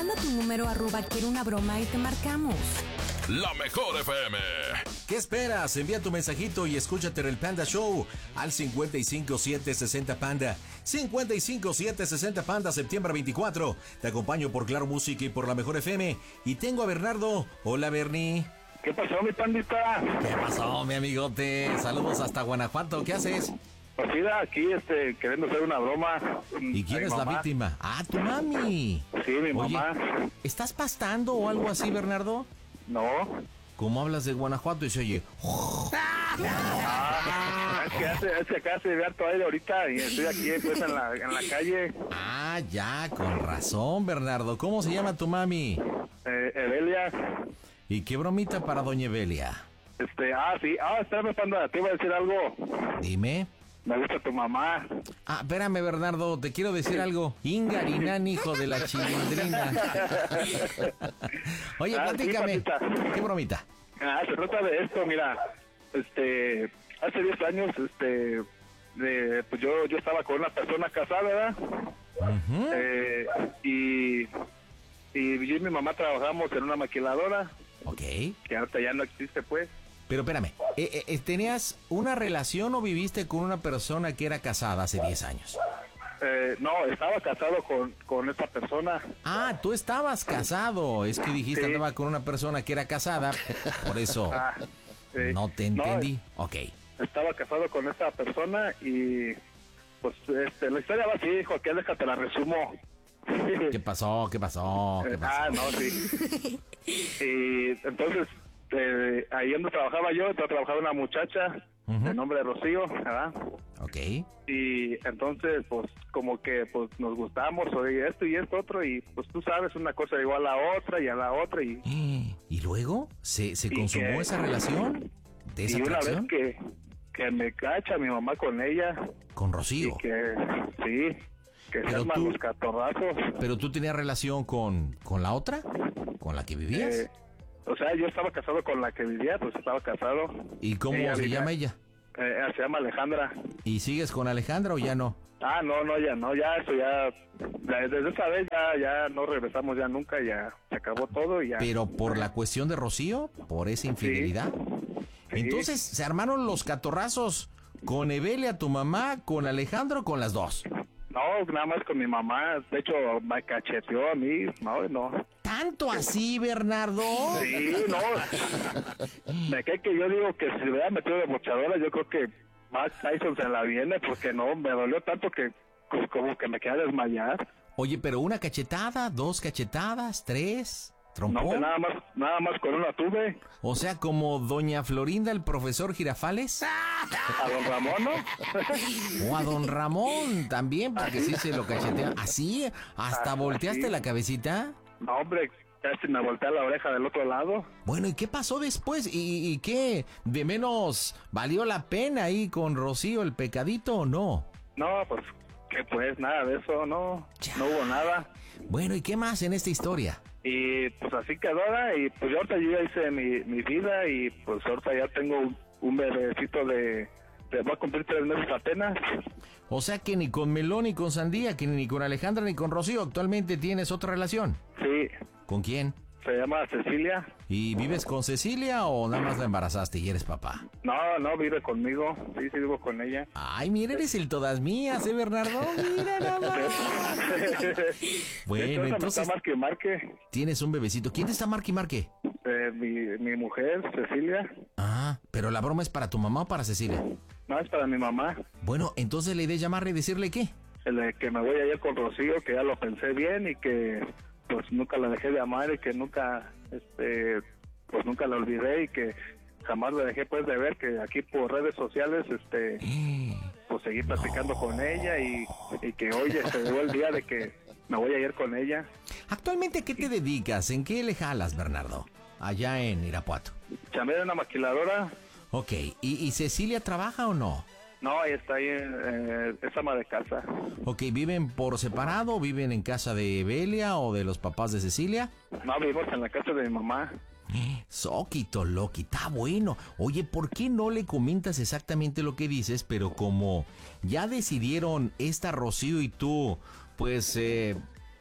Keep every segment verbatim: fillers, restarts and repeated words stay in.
Manda tu número arroba quiero una broma y te marcamos. La Mejor F M. ¿Qué esperas? Envía tu mensajito y escúchate el Panda Show al cincuenta y cinco siete sesenta Panda. cincuenta y cinco siete sesenta Panda, septiembre veinticuatro. Te acompaño por Claro Música y por La Mejor F M. Y tengo a Bernardo. Hola, Bernie. ¿Qué pasó, mi pandita? ¿Qué pasó, mi amigote? Saludos hasta Guanajuato. ¿Qué haces? Pues mira, aquí este, queriendo hacer una broma. ¿Y quién es la víctima? Ah, tu mami. Sí, mi Oye, mamá. ¿estás pastando o algo así, Bernardo? No. ¿Cómo hablas de Guanajuato y se oye? Ah, es que hace, es que acá se ve harto aire ahorita y estoy aquí pues en la, en la calle. Ah, ya, con razón, Bernardo. ¿Cómo se llama tu mami? Eh, Evelia. ¿Y qué bromita para doña Evelia? Este, ah, sí, ah, espérame, panda, te iba a decir algo. Dime. Me gusta tu mamá. Ah, espérame, Bernardo, te quiero decir algo. Ingarinán, hijo de la chilindrina. Oye, Ah, platícame. sí, ¿Qué bromita? Ah, se trata de esto, mira, este, hace diez años, este, de, pues yo, yo estaba con una persona casada, ¿verdad? Uh-huh. Eh, y, y yo y mi mamá trabajamos en una maquiladora. Ok. Que ahorita ya no existe, pues. Pero espérame, eh, eh, ¿tenías una relación o viviste con una persona que era casada hace diez años? Eh, no, estaba casado con, con esta persona. Ah, tú estabas casado. Es que dijiste Sí. andaba con una persona que era casada. Por eso Ah, sí. no te entendí. Ok. Estaba casado con esta persona y pues este, la historia va así, hijo, que déjate la resumo. ¿Qué pasó? ¿Qué pasó? ¿Qué pasó? Ah, no, sí. Y entonces, eh, ahí donde trabajaba yo, entonces trabajaba una muchacha Ujú. de nombre de Rocío, ¿verdad? Ok. Y entonces, pues, como que pues nos gustamos, oye, esto y esto otro, y pues tú sabes, una cosa igual a la otra y a la otra, y, ¿Y luego? ¿Se, se Y consumó que- esa relación? ¿De esa y una vez atracción? que, que me cacha mi mamá con ella, Con y Rocío. que, sí, que se Pero arman tú- los catorrazos. ¿Pero tú tenías relación con, con la otra? ¿Con la que vivías? Eh, o sea, yo estaba casado con la que vivía, pues estaba casado. ¿Y cómo ella se vivía- llama ella? Eh, se llama Alejandra. ¿Y sigues con Alejandra o ya no? Ah, no, no, ya no, ya eso ya, ya desde esa vez ya, ya no regresamos ya nunca, ya se acabó todo y ya. ¿Pero por la cuestión de Rocío? ¿Por esa infidelidad? Sí. Entonces, ¿se armaron los catorrazos con Evelia, tu mamá, con Alejandro, con las dos? No, nada más con mi mamá, de hecho me cacheteó a mí, no, no. ¿Tanto así, Bernardo? Sí, no. Me cae que yo digo que si se hubiera metido de bochadora, yo creo que Max Tyson se la viene, porque no, me dolió tanto que pues, como que me quedé a desmayar. Oye, pero una cachetada, dos cachetadas, tres, No, trompón. que nada más, nada más con una tuve. O sea, como doña Florinda, el profesor Girafales. A don Ramón, ¿no? O a don Ramón también, porque sí se lo cachetea. ¿Así? ¿Hasta Ah, volteaste sí. la cabecita? No, hombre, casi me volteé la oreja del otro lado. Bueno, ¿y qué pasó después? ¿Y, y qué? ¿De menos valió la pena ahí con Rocío el pecadito o no? No, pues, que pues, nada de eso, no, Ya. no hubo nada. Bueno, ¿y qué más en esta historia? Y pues así quedó, ¿verdad? Y pues yo ahorita yo ya hice mi, mi vida y pues ahorita ya tengo un, un bebecito de, de, va a cumplir tres meses apenas. O sea que ni con Melón ni con Sandía, que ni con Alejandra ni con Rocío actualmente tienes otra relación. Sí, ¿Con quién? se llama Cecilia. ¿Y vives con Cecilia o nada más la embarazaste y eres papá? No, no, vive conmigo, sí, sí vivo con ella. Ay, mira, eres el todas mías, ¿eh, Bernardo? Mira nada más. Bueno, entonces Está marque, marque. tienes un bebecito. ¿Quién te está marque y marque? Eh, mi, mi mujer, Cecilia. Ah, pero la broma es para tu mamá o para Cecilia. No, es para mi mamá. Bueno, entonces la idea es llamarle y decirle qué. El de que me voy a ir con Rocío, que ya lo pensé bien y que pues nunca la dejé de amar y que nunca, este, pues nunca la olvidé y que jamás la dejé pues de ver, que aquí por redes sociales, este, pues seguí platicando con ella y, y que hoy se llegó el día de que me voy a ir con ella. Actualmente, ¿a qué te dedicas? ¿En qué le jalas, Bernardo? Allá en Irapuato. Chamé de una maquiladora. Ok, ¿y, y Cecilia trabaja o no? No, ella está ahí, eh, es ama de casa. Ok, ¿viven por separado? ¿Viven en casa de Evelia o de los papás de Cecilia? No, vivimos en la casa de mi mamá. Soquito, Loki, está bueno. Oye, ¿por qué no le comentas exactamente lo que dices? Pero como ya decidieron esta Rocío y tú, pues, eh,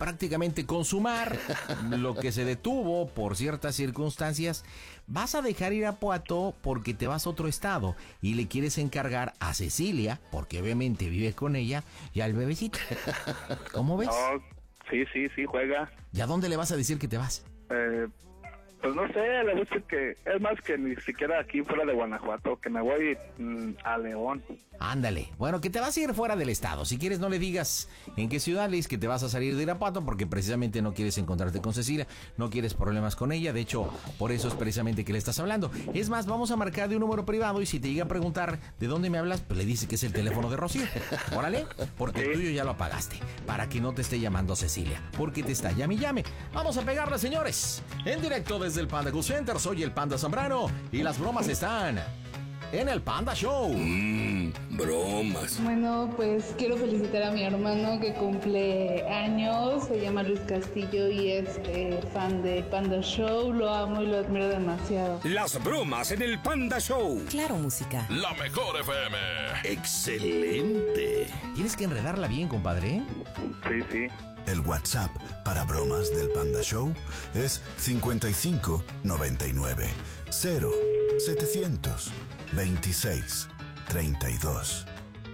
prácticamente consumar lo que se detuvo por ciertas circunstancias, vas a dejar ir a Apuato porque te vas a otro estado y le quieres encargar a Cecilia, porque obviamente vive con ella, y al bebecito. ¿Cómo ves? No, sí, sí, sí, juega. ¿Y a dónde le vas a decir que te vas? Eh, pues no sé, le gusta que es más que ni siquiera aquí fuera de Guanajuato, que me voy mm, a León. Ándale. Bueno, que te vas a ir fuera del estado. Si quieres, no le digas en qué ciudad le dices que te vas a salir de Irapuato, porque precisamente no quieres encontrarte con Cecilia, no quieres problemas con ella. De hecho, por eso es precisamente que le estás hablando. Es más, vamos a marcar de un número privado y si te llega a preguntar de dónde me hablas, pues le dices que es el teléfono de Rocío. Órale, porque el tuyo ya lo apagaste, para que no te esté llamando Cecilia, porque te está llame y llame. Vamos a pegarle, señores. En directo desde el Panda Cool Center, soy el Panda Zambrano y las bromas están en el Panda Show. Mmm, bromas. Bueno, pues quiero felicitar a mi hermano que cumple años, se llama Luis Castillo y es eh, fan de Panda Show, lo amo y lo admiro demasiado. Las bromas en el Panda Show. Claro, música. La mejor F M. Excelente. Tienes que enredarla bien, compadre. Sí, sí. El WhatsApp para bromas del Panda Show es cincuenta y cinco noventa y nueve cero setecientos veintiséis treinta y dos.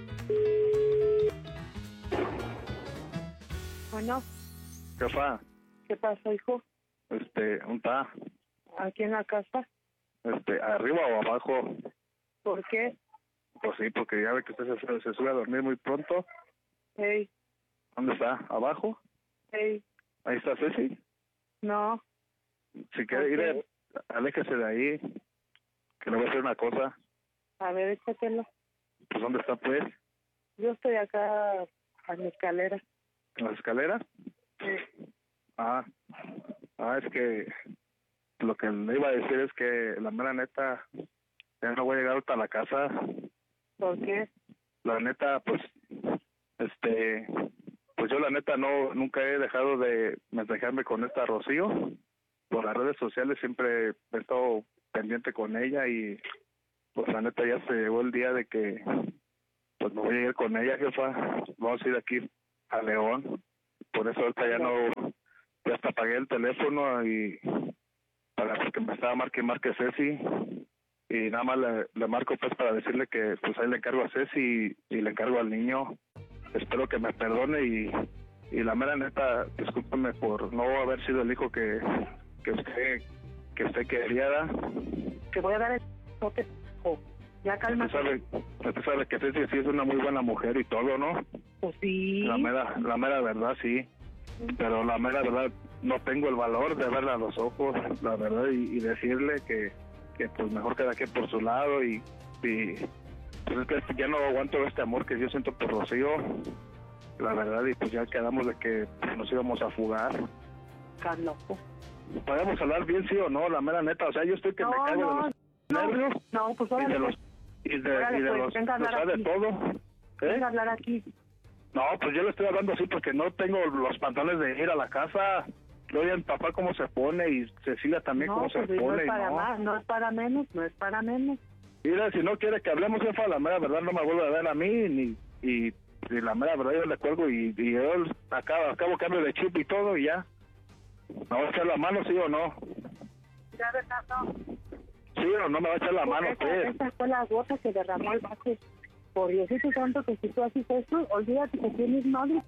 Bueno, Jefa, ¿qué pasa, hijo? este, ¿dónde está? ¿Aquí en la casa? Este, ¿arriba o abajo? ¿Por qué? Pues sí, porque ya ve que usted se, se sube a dormir muy pronto. Hey, ¿Dónde está? ¿Abajo? hey, Ahí está Ceci. no. Si quiere ir, Ok. aléjese de ahí, que le voy a hacer una cosa. A ver, échatelo. Pues ¿dónde está, pues? Yo estoy acá a mi escalera. ¿En las escaleras? Sí. Ah, ah, es que lo que le iba a decir es que la mera neta, ya no voy a llegar hasta la casa. ¿Por qué? La neta, pues, este, pues yo la neta no, nunca he dejado de mensajearme con esta Rocío. Por las redes sociales siempre he estado pendiente con ella y pues la neta ya se llegó el día de que pues me voy a ir con ella, jefa. Vamos a ir aquí a León. Por eso ahorita ya no, ya hasta apagué el teléfono y para porque me estaba marque marque Ceci y nada más le, le marco pues para decirle que pues ahí le encargo a Ceci y, y le encargo al niño. Espero que me perdone y, y la mera neta, discúlpeme por no haber sido el hijo que, que usted que usted quería. Te voy a dar el toque. Ya Usted cálmate. sabe, usted sabe que Ceci sí es una muy buena mujer y todo, ¿no? Pues sí. La mera, la mera verdad, sí. Pero la mera verdad, no tengo el valor de verla a los ojos, la verdad, y, y decirle que, que pues mejor queda que por su lado y, y pues es que ya no aguanto este amor que yo siento por Rocío, la verdad, y pues ya quedamos de que pues, nos íbamos a fugar. Estás loco. ¿Podemos hablar bien, sí o no? La mera neta, o sea, yo estoy que No, me cago no, de los no, nervios no, pues y de órale, los y de, Órale, y de pues, los, venga a o hablar sea, de aquí. todo. ¿Eh? Ven a hablar aquí. No, pues yo le estoy hablando así porque no tengo los pantalones de ir a la casa. Oye, mi papá cómo se pone y Cecilia también No, cómo se pues no pone. es para ¿no? más, no es para menos, no es para menos. Mira, si no quiere que hablemos, jefa, la mera verdad no me vuelve a ver a mí, ni y, y la mera verdad yo le cuelgo y, y yo acabo, acabo cambio de chip y todo y ya. ¿Me va a echar la mano, sí o no? Ya, verdad, no. Sí o no me va a echar la mano, esa, pues. esa fue la gota que derramó el vaso. Por Diosito santo que si tú haces eso, olvídate que tienes madre.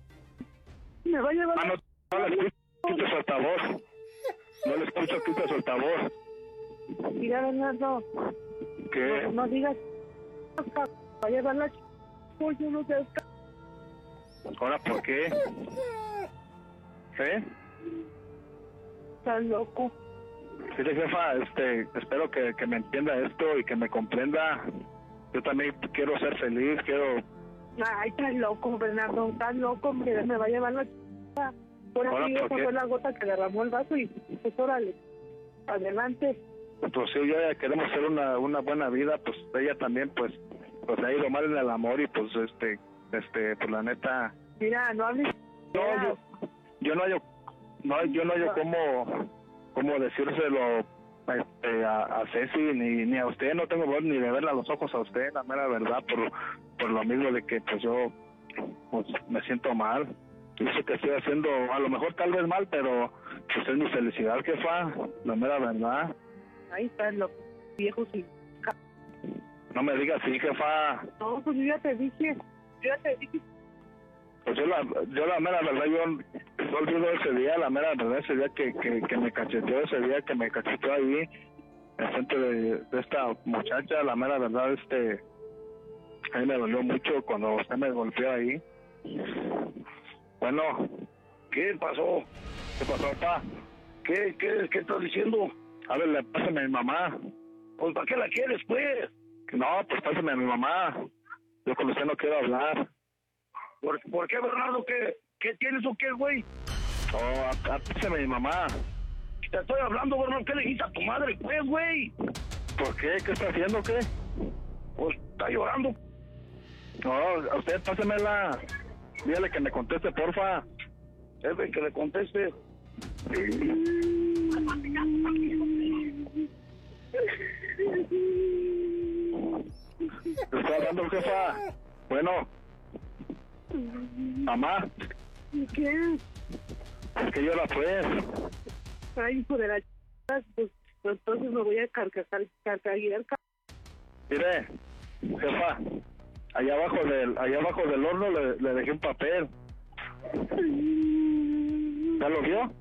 Me va a llevar... Ah, no, no le escucho, quita su altavoz. No le escucho, quita su altavoz. Mira, Bernardo, ¿Qué? no, no digas... Va a llevar la ch... Yo no sé... ¿Ahora por qué? ¿Eh? Estás loco. Sí, jefa, este, espero que, que me entienda esto y que me comprenda. Yo también quiero ser feliz, quiero... Ay, estás loco, Bernardo, estás loco, hombre, me va a llevar la ch... Por Ahora, aquí ¿por esa qué? fue la gota que derramó el vaso y pues órale, adelante. Pues sí, ya queremos hacer una, una buena vida, pues ella también, pues, pues le ha ido mal en el amor y pues, este, este, pues la neta... Mira, no hables... No, yo, yo no hallo, no, yo no hallo cómo, cómo decírselo este, a, a Ceci ni, ni a usted, no tengo voz ni de verle a los ojos a usted, la mera verdad, por, por lo mismo de que pues yo pues me siento mal. Dice que estoy haciendo, a lo mejor tal vez mal, pero pues es mi felicidad, jefa, la mera verdad. Ahí están los viejos y... No me digas así, jefa. No, pues yo ya te dije, yo ya te dije. Pues yo la, yo la mera verdad, yo no olvido ese día, la mera verdad, ese día que, que, que me cacheteó, ese día que me cacheteó ahí, enfrente de, de esta muchacha, la mera verdad, este, a mí me dolió mucho cuando usted me golpeó ahí. Bueno, ¿qué pasó? ¿qué pasó, papá? ¿Qué, qué, qué estás diciendo? A ver, le pásame a mi mamá. Pues, ¿para qué la quieres, pues? No, pues pásame a mi mamá. Yo con usted no quiero hablar. ¿Por, ¿por qué, Bernardo? ¿Qué, qué tienes o qué, güey? Oh, a, a, pásame a mi mamá. Te estoy hablando, Bernardo. ¿Qué le dijiste a tu madre, pues, güey? ¿Por qué? ¿Qué está haciendo, qué? Pues, está llorando. No, a usted pásemela. Dígale que me conteste, porfa. Jefe, que le conteste. ¿Está hablando, jefa? Bueno. Mamá. ¿Qué? Es que llora, pues. Ay, hijo de la ch... pues, pues entonces me voy a carcajar, carcajear. Mire, jefa, allá abajo del, allá abajo del horno le, le dejé un papel. ¿Ya lo vio?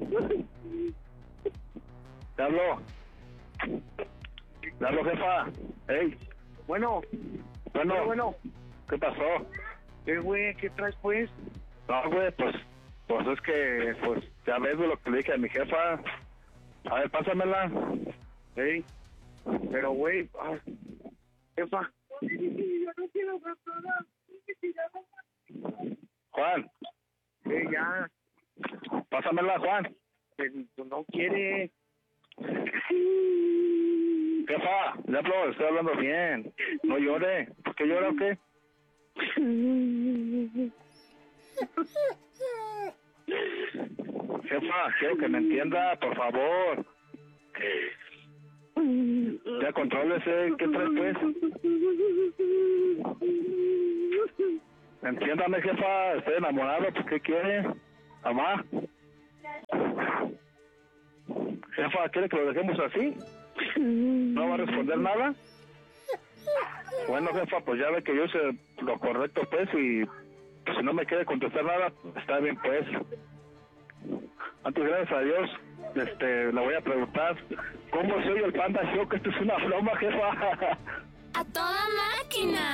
¿Ya habló? ¿Ya habló, jefa? Ey. Bueno. Bueno. Pero bueno. ¿Qué pasó? ¿Qué, güey? ¿Qué traes, pues? No, güey, pues, pues es que, pues, ya ves lo que le dije a mi jefa. A ver, pásamela. Ey. Pero, güey, ah, jefa. Yo no quiero ver nada. Juan. Eh, ya. Pásamela, Juan. Eh, no quiere. Jefa, ya hablo, estoy hablando bien. No llore. ¿Por qué llora o qué? Jefa, quiero que me entienda, por favor. Ya contrólese, ¿qué traes, pues? Entiéndame, jefa, estoy enamorado, ¿por qué quiere? Mamá. Jefa, ¿quiere que lo dejemos así? ¿No va a responder nada? Bueno, jefa, pues ya ve que yo hice lo correcto, pues, y pues, si no me quiere contestar nada, está bien, pues. Antes, gracias a Dios, este, le voy a preguntar, ¿cómo soy el Panda Show? Que esto es una broma, jefa. ¡A toda máquina!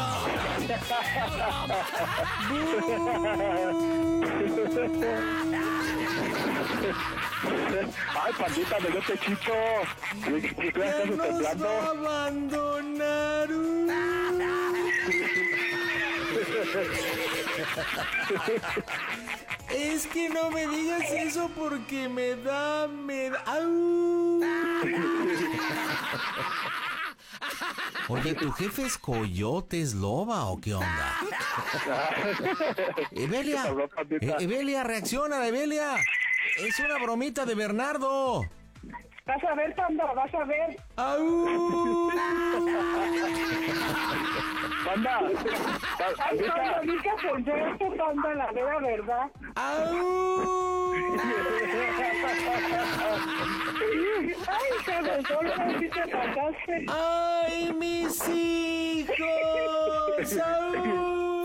Ay, pandita, me dio pechito. ¿Qué estás temblando? Abandonaron. Es que no me digas eso porque me da, me da. ¡Au! Oye, ¿tu jefe es coyote, es loba o qué onda? Evelia, eh, Evelia, reacciona, Evelia. Es una bromita de Bernardo. Vas a ver, Panda, vas a ver. ¡Au! Panda, Ay, Panda, nunca pensé esto, Panda, la vera verdad. ¡Au! Ay, cabrón, solo así te pasaste. ¡Ay, mis hijos! ¡Au!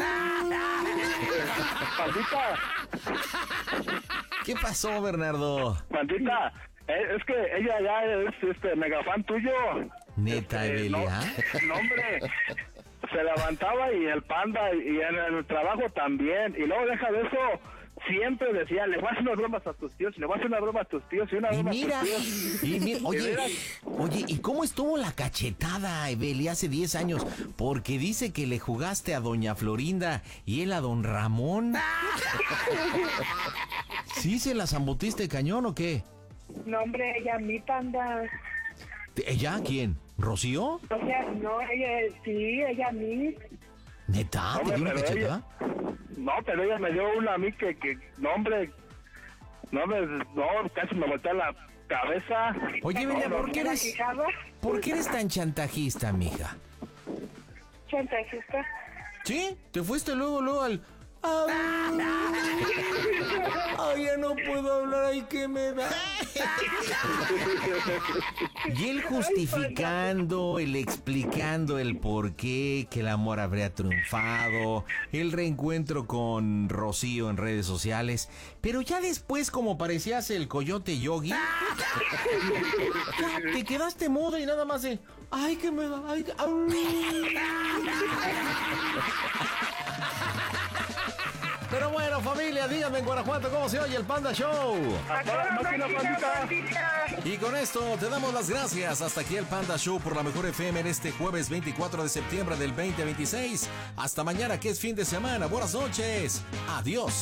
Pandita. ¿Qué pasó, Bernardo? Pandita, eh, es que ella ya es este mega fan tuyo. ¿Neta, Este, Evelia? No, no, hombre. Se levantaba y el Panda y en el trabajo también. Y luego deja de eso. Siempre decía, le voy a hacer unas bromas a tus tíos, le voy a hacer una broma a tus tíos y una Y broma mira, a tus tíos. y mira, oye, oye, ¿y cómo estuvo la cachetada, Evelia, hace diez años? Porque dice que le jugaste a doña Florinda y él a don Ramón. ¿Sí se la zambutiste cañón o qué? No, hombre, ella a mí, Panda. ¿Ella? ¿Quién? ¿Rocío? O sea, no, ella, sí, ella a mí. ¿Neta? ¿Te Hombre, dio una pero cachetada? ella- No, pero ella me dio una a mí que, que no, hombre, no, me, no, casi me voltea la cabeza. Oye, Evelia, No, no, ¿por qué ¿La eres, quijada? ¿por qué eres tan chantajista, mija? Chantajista. ¿Sí? ¿Te fuiste luego, luego al Ay, ay, ya no puedo hablar, ay, que me da. Y él justificando, él explicando el por qué, que el amor habría triunfado, el reencuentro con Rocío en redes sociales, pero ya después, como parecías el coyote Yogi, ya te quedaste mudo y nada más de, ay, que me da, ay, ay. Pero bueno, familia, díganme en Guanajuato cómo se oye el Panda Show. Y con esto te damos las gracias. Hasta aquí el Panda Show por la Mejor F M en este jueves veinticuatro de septiembre del veinte veintiséis. Hasta mañana, que es fin de semana. Buenas noches. Adiós.